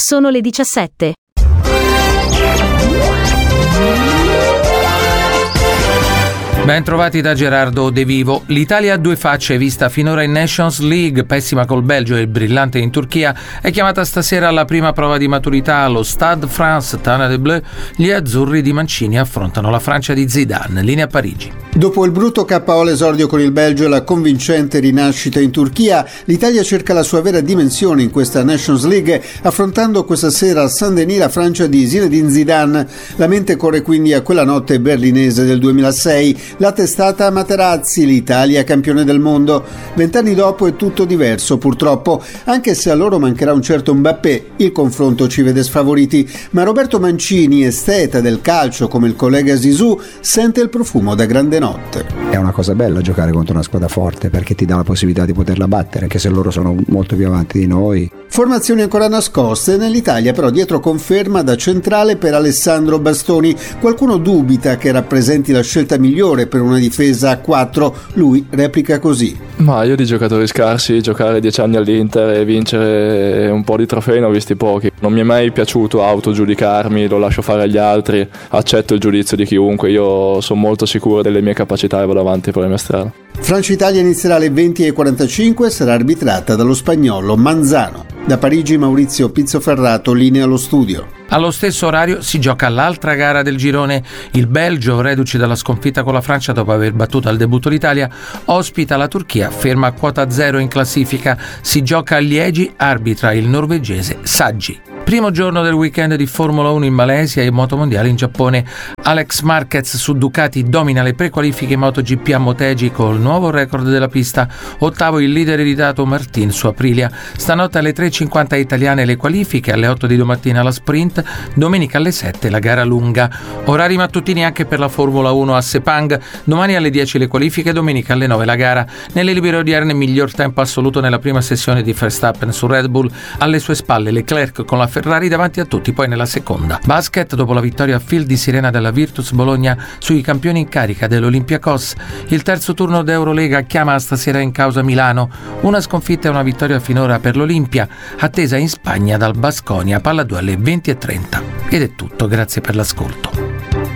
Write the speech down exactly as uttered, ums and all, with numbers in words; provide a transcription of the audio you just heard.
Sono le diciassette. Ben trovati da Gerardo De Vivo. L'Italia a due facce, vista finora in Nations League, pessima col Belgio e brillante in Turchia, è chiamata stasera alla prima prova di maturità allo Stade France Tana de Bleu. Gli azzurri di Mancini affrontano la Francia di Zidane. Linea a Parigi. Dopo il brutto K O l'esordio con il Belgio e la convincente rinascita in Turchia, l'Italia cerca la sua vera dimensione in questa Nations League, affrontando questa sera a Saint-Denis la Francia di Zinedine Zidane. La mente corre quindi a quella notte berlinese del duemilasei. La testata Materazzi, l'Italia campione del mondo. Vent'anni dopo è tutto diverso purtroppo, anche se a loro mancherà un certo Mbappé, il confronto ci vede sfavoriti, ma Roberto Mancini, esteta del calcio come il collega Zizou, sente il profumo da grande notte. È una cosa bella giocare contro una squadra forte perché ti dà la possibilità di poterla battere, anche se loro sono molto più avanti di noi. Formazioni ancora nascoste, nell'Italia però dietro conferma da centrale per Alessandro Bastoni. Qualcuno dubita che rappresenti la scelta migliore per una difesa a quattro, lui replica così. Ma io di giocatori scarsi, giocare dieci anni all'Inter e vincere un po' di trofei ne ho visti pochi. Non mi è mai piaciuto autogiudicarmi, lo lascio fare agli altri, accetto il giudizio di chiunque, io sono molto sicuro delle mie capacità e vado avanti per la mia strada. Francia-Italia inizierà alle venti e quarantacinque, sarà arbitrata dallo spagnolo Manzano. Da Parigi Maurizio Pizzoferrato, linea allo studio. Allo stesso orario si gioca l'altra gara del girone. Il Belgio, reduce dalla sconfitta con la Francia dopo aver battuto al debutto l'Italia, ospita la Turchia, ferma a quota zero in classifica. Si gioca a Liegi, arbitra il norvegese Saggi. Primo giorno del weekend di Formula uno in Malesia e motomondiale in Giappone. Alex Marquez su Ducati domina le prequalifiche MotoGP a Motegi col nuovo record della pista. Ottavo il leader ereditato Martin su Aprilia. Stanotte alle tre e cinquanta italiane le qualifiche, alle otto di domattina la sprint, domenica alle sette la gara lunga. Orari mattutini anche per la Formula uno a Sepang, domani alle dieci le qualifiche, domenica alle nove la gara. Nelle libere odierne miglior tempo assoluto nella prima sessione di Verstappen su Red Bull, alle sue spalle Leclerc con la Ferrari davanti a tutti, poi nella seconda. Basket, dopo la vittoria a fil di sirena della Virtus Bologna sui campioni in carica dell'Olympiacos, il terzo turno d'Eurolega chiama stasera in causa Milano. Una sconfitta e una vittoria finora per l'Olimpia, attesa in Spagna dal Baskonia, palla due alle venti e trenta. Ed è tutto, grazie per l'ascolto.